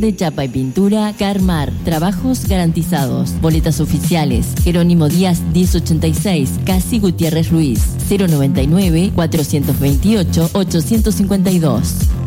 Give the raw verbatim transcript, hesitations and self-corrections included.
De chapa y pintura, Carmar, trabajos garantizados. Boletas oficiales, Jerónimo Díaz diez ochenta y seis, Casi Gutiérrez Ruiz, cero noventa y nueve, cuatrocientos veintiocho, ochocientos cincuenta y dos.